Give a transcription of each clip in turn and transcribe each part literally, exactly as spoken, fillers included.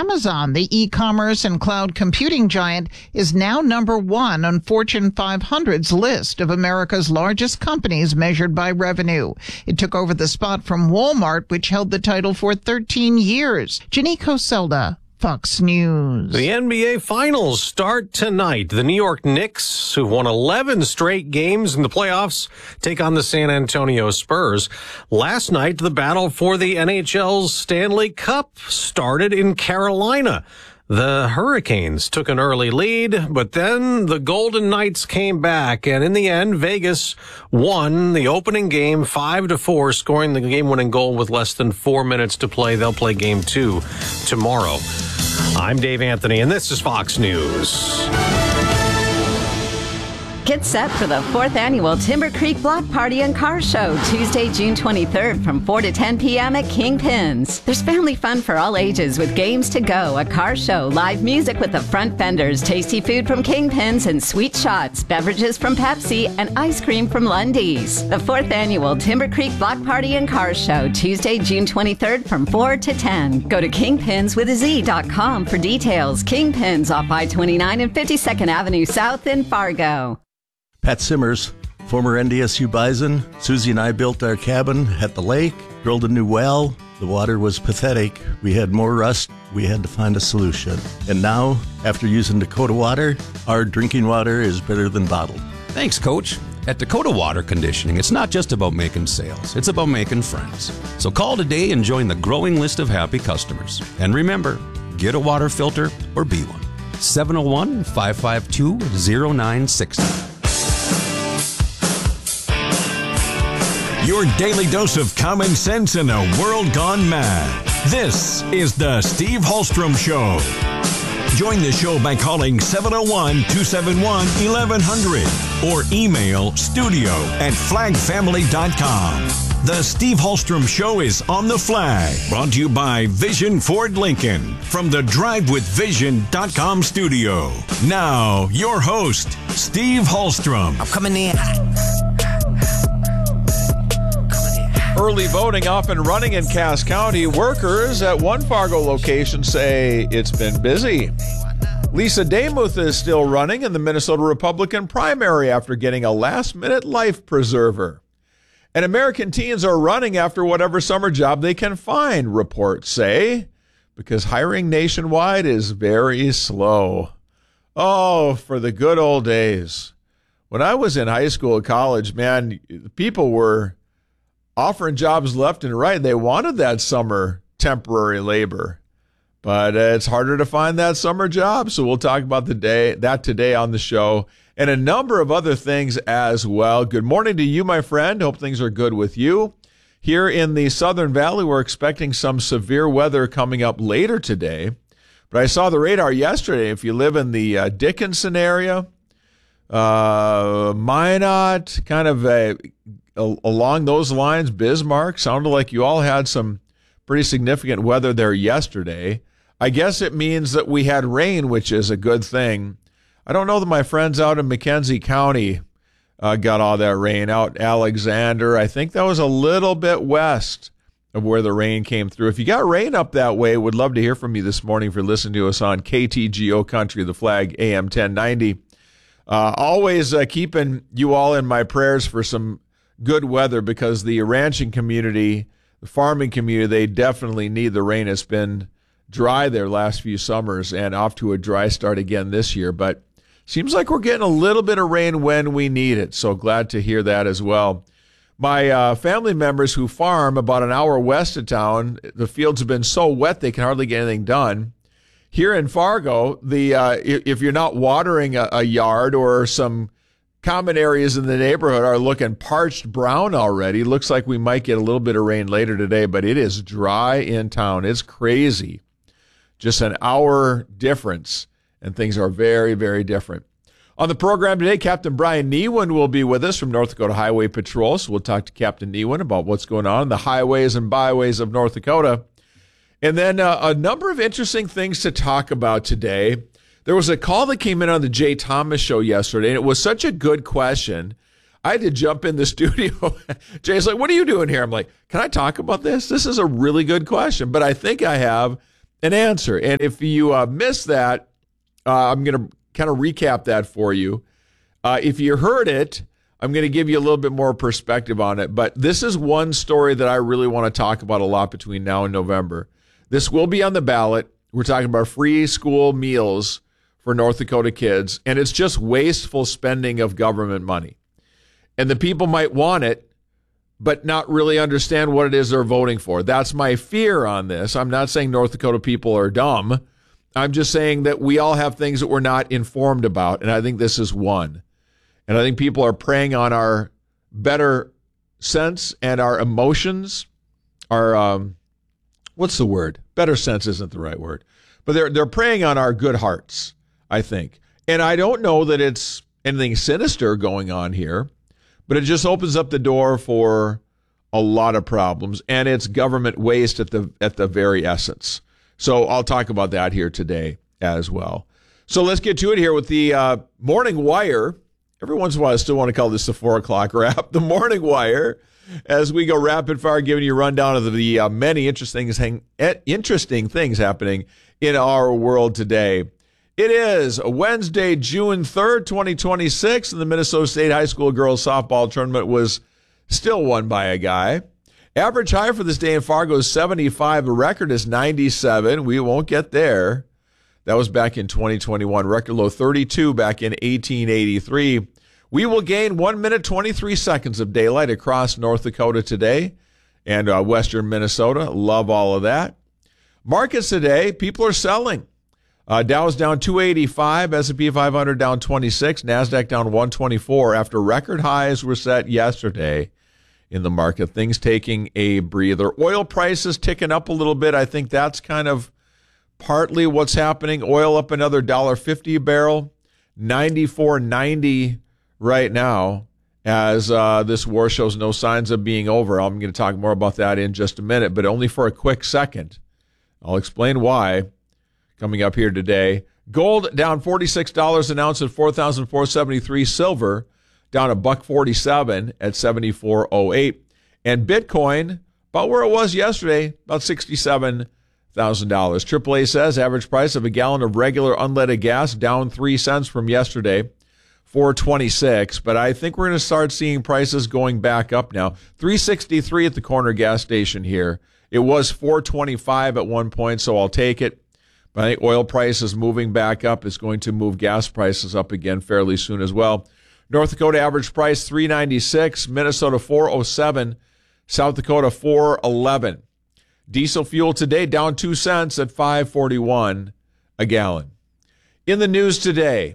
Amazon, the e-commerce and cloud computing giant, is now number one on Fortune five hundred's list of America's largest companies measured by revenue. It took over the spot from Walmart, which held the title for thirteen years. Janiko Selda, Fox News. The N B A Finals start tonight. The New York Knicks, who've won eleven straight games in the playoffs, take on the San Antonio Spurs. Last night, the battle for the N H L's Stanley Cup started in Carolina. The Hurricanes took an early lead, but then the Golden Knights came back, and in the end, Vegas won the opening game five to four, scoring the game-winning goal with less than four minutes to play. They'll play game two tomorrow. I'm Dave Anthony, and this is Fox News. Get set for the fourth annual Timber Creek Block Party and Car Show, Tuesday, June twenty-third from four to ten p.m. at Kingpins. There's family fun for all ages with games to go, a car show, live music with the front vendors, tasty food from Kingpins, and sweet shots, beverages from Pepsi, and ice cream from Lundy's. The fourth annual Timber Creek Block Party and Car Show, Tuesday, June twenty-third from four to ten. Go to kingpins with a z dot com for details. Kingpins off I twenty-nine and fifty-second Avenue South in Fargo. Pat Simmers, former N D S U Bison. Susie and I built our cabin at the lake, drilled a new well. The water was pathetic. We had more rust. We had to find a solution. And now, after using Dakota Water, our drinking water is better than bottled. Thanks, Coach. At Dakota Water Conditioning, it's not just about making sales. It's about making friends. So call today and join the growing list of happy customers. And remember, get a water filter or be one. seven oh one, five five two, oh nine six oh. Your daily dose of common sense in a world gone mad. This is the Steve Hallstrom Show. Join the show by calling seven oh one, two seven one, eleven hundred or email studio at flag family dot com. The Steve Hallstrom Show is on the flag, brought to you by Vision Ford Lincoln from the drive with vision dot com studio. Now, your host, Steve Hallstrom. I'm coming in. Early voting up and running in Cass County. Workers at one Fargo location say it's been busy. Lisa Damuth is still running in the Minnesota Republican primary after getting a last-minute life preserver. And American teens are running after whatever summer job they can find, reports say, because hiring nationwide is very slow. Oh, for the good old days. When I was in high school or college, man, people were offering jobs left and right. They wanted that summer temporary labor, but uh, it's harder to find that summer job. So we'll talk about the day that today on the show and a number of other things as well. Good morning to you, my friend. Hope things are good with you. Here in the Southern Valley, we're expecting some severe weather coming up later today, but I saw the radar yesterday. If you live in the uh, Dickinson area, uh, Minot, kind of a along those lines, Bismarck, sounded like you all had some pretty significant weather there yesterday. I guess it means that we had rain, which is a good thing. I don't know that my friends out in McKenzie County uh, got all that rain. Out Alexander, I think that was a little bit west of where the rain came through. If you got rain up that way, would love to hear from you this morning if you're listening to us on K T G O Country, the Flag, A M ten ninety. Uh, always uh, keeping you all in my prayers for some good weather, because the ranching community, the farming community, they definitely need the rain. It's been dry their last few summers and off to a dry start again this year, but seems like we're getting a little bit of rain when we need it. So glad to hear that as well. My uh, family members who farm about an hour west of town, the fields have been so wet they can hardly get anything done. Here in Fargo, the uh, if you're not watering a, a yard or some common areas in the neighborhood are looking parched brown already. Looks like we might get a little bit of rain later today, but it is dry in town. It's crazy. Just an hour difference, and things are very, very different. On the program today, Captain Brian Newen will be with us from North Dakota Highway Patrol, so we'll talk to Captain Newen about what's going on in the highways and byways of North Dakota. And then uh, a number of interesting things to talk about today. There was a call that came in on the Jay Thomas show yesterday, and it was such a good question. I had to jump in the studio. Jay's like, what are you doing here? I'm like, can I talk about this? This is a really good question, but I think I have an answer. And if you uh, missed that, uh, I'm going to kind of recap that for you. Uh, if you heard it, I'm going to give you a little bit more perspective on it. But this is one story that I really want to talk about a lot between now and November. This will be on the ballot. We're talking about free school meals for North Dakota kids, and it's just wasteful spending of government money. And the people might want it, but not really understand what it is they're voting for. That's my fear on this. I'm not saying North Dakota people are dumb. I'm just saying that we all have things that we're not informed about, and I think this is one. And I think people are preying on our better sense and our emotions, our, um, what's the word? Better sense isn't the right word. But they're they're preying on our good hearts, I think. And I don't know that it's anything sinister going on here, but it just opens up the door for a lot of problems, and it's government waste at the at the very essence. So I'll talk about that here today as well. So let's get to it here with the uh, Morning Wire. Every once in a while, I still want to call this the four o'clock wrap, the Morning Wire, as we go rapid fire, giving you a rundown of the uh, many interesting, hang, interesting things happening in our world today. It is Wednesday, June third, twenty twenty-six, and the Minnesota State High School girls softball tournament was still won by a guy. Average high for this day in Fargo is seventy-five. The record is ninety-seven. We won't get there. That was back in twenty twenty-one. Record low thirty-two back in eighteen eighty-three. We will gain one minute, twenty-three seconds of daylight across North Dakota today and uh, western Minnesota. Love all of that. Markets today, people are selling. Uh, Dow's down two eighty-five, S and P five hundred down twenty-six, NASDAQ down one twenty-four after record highs were set yesterday in the market. Things taking a breather. Oil prices ticking up a little bit. I think that's kind of partly what's happening. Oil up another one dollar fifty a barrel, ninety-four ninety right now as uh, this war shows no signs of being over. I'm going to talk more about that in just a minute, but only for a quick second. I'll explain why coming up here today. Gold down forty-six dollars an ounce at four thousand four hundred seventy-three. Silver down a buck forty-seven at seventy-four oh eight. And Bitcoin about where it was yesterday, about sixty-seven thousand dollars. triple A says average price of a gallon of regular unleaded gas down three cents from yesterday, four twenty-six. But I think we're going to start seeing prices going back up now. three sixty-three at the corner gas station here. It was four twenty-five at one point, so I'll take it. But I think oil prices moving back up is going to move gas prices up again fairly soon as well. North Dakota average price three ninety-six, Minnesota four oh seven, South Dakota four eleven. Diesel fuel today down two cents at five forty-one a gallon. In the news today,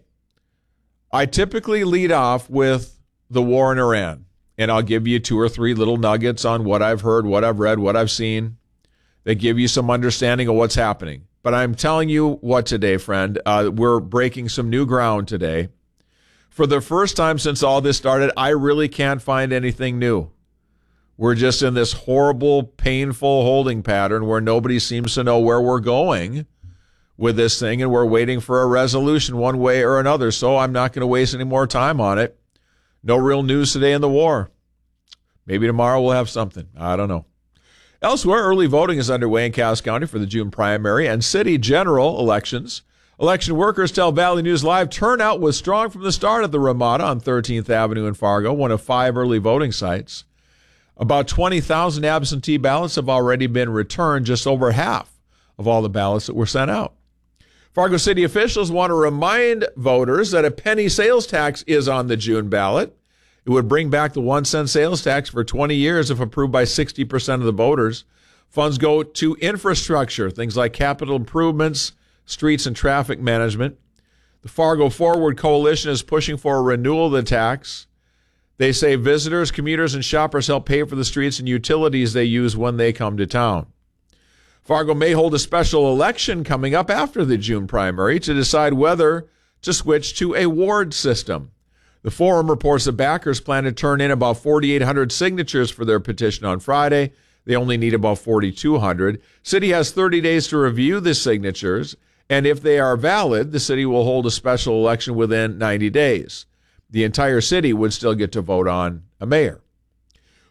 I typically lead off with the war in Iran, and I'll give you two or three little nuggets on what I've heard, what I've read, what I've seen that give you some understanding of what's happening. But I'm telling you what today, friend, uh, we're breaking some new ground today. For the first time since all this started, I really can't find anything new. We're just in this horrible, painful holding pattern where nobody seems to know where we're going with this thing, and we're waiting for a resolution one way or another. So I'm not going to waste any more time on it. No real news today in the war. Maybe tomorrow we'll have something. I don't know. Elsewhere, early voting is underway in Cass County for the June primary and city general elections. Election workers tell Valley News Live turnout was strong from the start at the Ramada on thirteenth Avenue in Fargo, one of five early voting sites. About twenty thousand absentee ballots have already been returned, just over half of all the ballots that were sent out. Fargo City officials want to remind voters that a penny sales tax is on the June ballot. It would bring back the one cent sales tax for twenty years if approved by sixty percent of the voters. Funds go to infrastructure, things like capital improvements, streets and traffic management. The Fargo Forward Coalition is pushing for a renewal of the tax. They say visitors, commuters, and shoppers help pay for the streets and utilities they use when they come to town. Fargo may hold a special election coming up after the June primary to decide whether to switch to a ward system. The Forum reports that backers plan to turn in about forty-eight hundred signatures for their petition on Friday. They only need about forty-two hundred. City has thirty days to review the signatures, and if they are valid, the city will hold a special election within ninety days. The entire city would still get to vote on a mayor.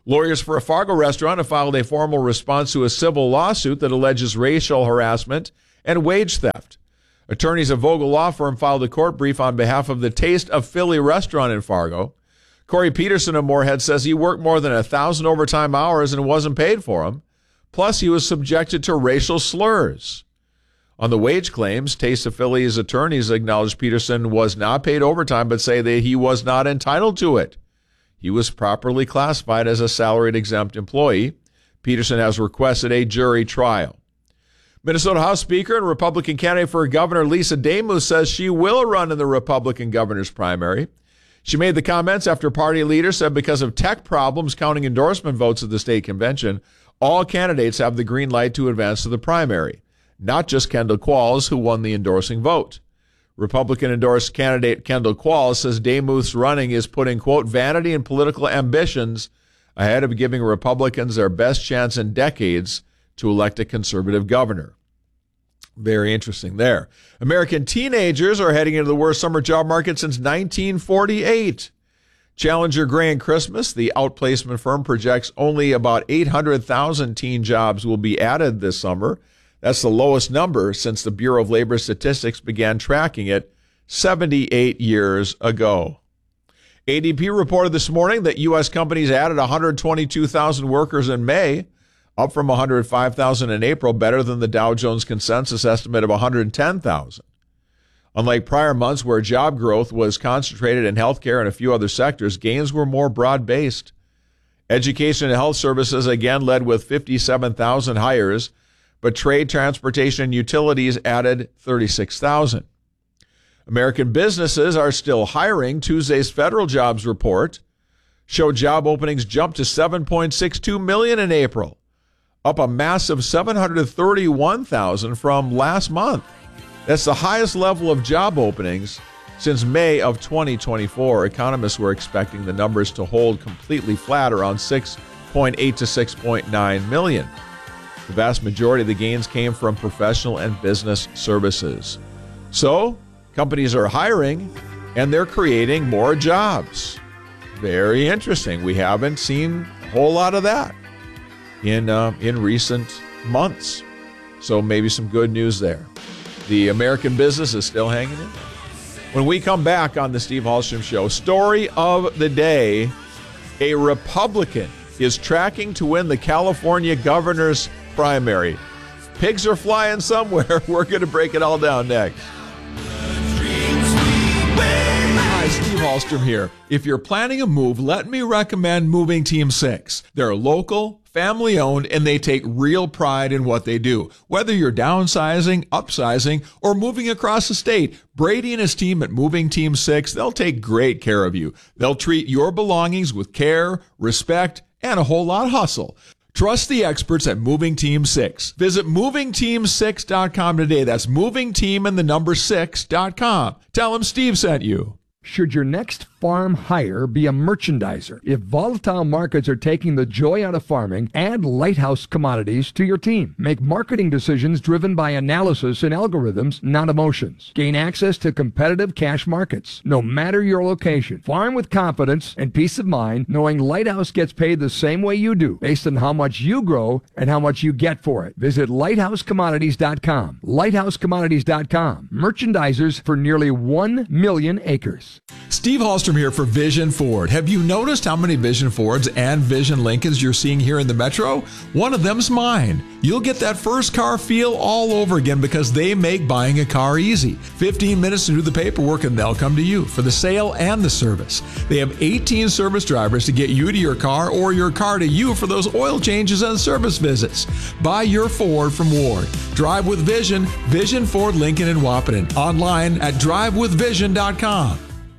Lawyers for a Fargo restaurant have filed a formal response to a civil lawsuit that alleges racial harassment and wage theft. Attorneys at Vogel Law Firm filed a court brief on behalf of the Taste of Philly restaurant in Fargo. Corey Peterson of Moorhead says he worked more than a thousand overtime hours and wasn't paid for them. Plus, he was subjected to racial slurs. On the wage claims, Taste of Philly's attorneys acknowledged Peterson was not paid overtime, but say that he was not entitled to it. He was properly classified as a salaried exempt employee. Peterson has requested a jury trial. Minnesota House Speaker and Republican candidate for governor Lisa Demuth says she will run in the Republican governor's primary. She made the comments after party leaders said because of tech problems counting endorsement votes at the state convention, all candidates have the green light to advance to the primary, not just Kendall Qualls, who won the endorsing vote. Republican-endorsed candidate Kendall Qualls says Demuth's running is putting, quote, vanity and political ambitions ahead of giving Republicans their best chance in decades to elect a conservative governor. Very interesting there. American teenagers are heading into the worst summer job market since nineteen forty-eight. Challenger Gray and Christmas, the outplacement firm, projects only about eight hundred thousand teen jobs will be added this summer. That's the lowest number since the Bureau of Labor Statistics began tracking it seventy-eight years ago. A D P reported this morning that U S companies added one hundred twenty-two thousand workers in May, up from one hundred five thousand in April, better than the Dow Jones consensus estimate of one hundred ten thousand. Unlike prior months where job growth was concentrated in healthcare and a few other sectors, gains were more broad-based. Education and health services again led with fifty-seven thousand hires, but trade, transportation, and utilities added thirty-six thousand. American businesses are still hiring. Tuesday's federal jobs report showed job openings jumped to seven point six two million in April, up a massive seven hundred thirty-one thousand from last month. That's the highest level of job openings since May of twenty twenty-four. Economists were expecting the numbers to hold completely flat around six point eight to six point nine million. The vast majority of the gains came from professional and business services. So, companies are hiring and they're creating more jobs. Very interesting. We haven't seen a whole lot of that in uh, in recent months. So maybe some good news there. The American business is still hanging in. When we come back on the Steve Hallstrom Show, story of the day, a Republican is tracking to win the California governor's primary. Pigs are flying somewhere. We're going to break it all down next. Hi, Steve Hallstrom here. If you're planning a move, let me recommend Moving Team six. They're local, family-owned, and they take real pride in what they do. Whether you're downsizing, upsizing, or moving across the state, Brady and his team at Moving Team six, they'll take great care of you. They'll treat your belongings with care, respect, and a whole lot of hustle. Trust the experts at Moving Team six. Visit moving team six dot com today. That's moving team and the number six dot com. Tell them Steve sent you. Should your next farm hire be a merchandiser? If volatile markets are taking the joy out of farming, add Lighthouse Commodities to your team. Make marketing decisions driven by analysis and algorithms, not emotions. Gain access to competitive cash markets, no matter your location. Farm with confidence and peace of mind, knowing Lighthouse gets paid the same way you do, based on how much you grow and how much you get for it. Visit lighthouse commodities dot com. lighthouse commodities dot com. Merchandisers for nearly one million acres. Steve Hallstrom here for Vision Ford. Have you noticed how many Vision Fords and Vision Lincolns you're seeing here in the Metro? One of them's mine. You'll get that first car feel all over again because they make buying a car easy. fifteen minutes to do the paperwork and they'll come to you for the sale and the service. They have eighteen service drivers to get you to your car or your car to you for those oil changes and service visits. Buy your Ford from Ward. Drive with Vision, Vision Ford Lincoln in Wahpeton. Online at drive with vision dot com.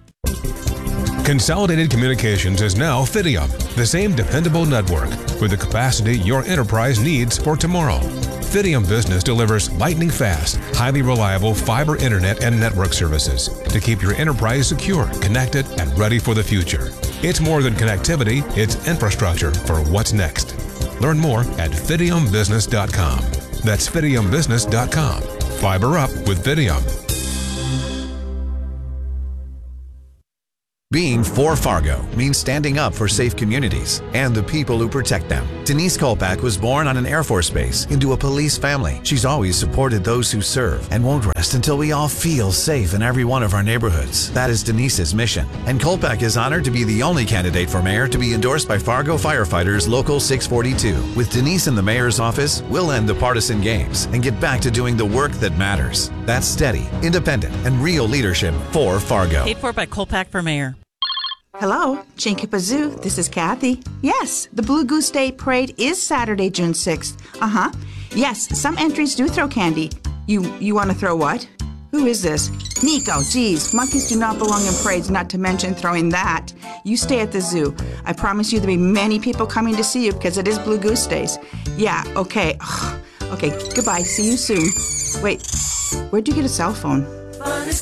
Consolidated Communications is now Fidium, the same dependable network with the capacity your enterprise needs for tomorrow. Fidium Business delivers lightning-fast, highly reliable fiber internet and network services to keep your enterprise secure, connected, and ready for the future. It's more than connectivity, it's infrastructure for what's next. Learn more at fidium business dot com. That's fidium business dot com. Fiber up with Fidium. Being for Fargo means standing up for safe communities and the people who protect them. Denise Kolpak was born on an Air Force base into a police family. She's always supported those who serve and won't rest until we all feel safe in every one of our neighborhoods. That is Denise's mission. And Kolpak is honored to be the only candidate for mayor to be endorsed by Fargo Firefighters Local six forty-two. With Denise in the mayor's office, we'll end the partisan games and get back to doing the work that matters. That's steady, independent, and real leadership for Fargo. Paid for by Kolpak for mayor. Hello, Chinkapazoo. This is Kathy. Yes, the Blue Goose Day Parade is Saturday, June sixth. Uh-huh. Yes, some entries do throw candy. You you want to throw what? Who is this? Nico, geez, monkeys do not belong in parades, not to mention throwing that. You stay at the zoo. I promise you there'll be many people coming to see you because it is Blue Goose Days. Yeah, okay. Ugh. Okay, goodbye. See you soon. Wait, where'd you get a cell phone?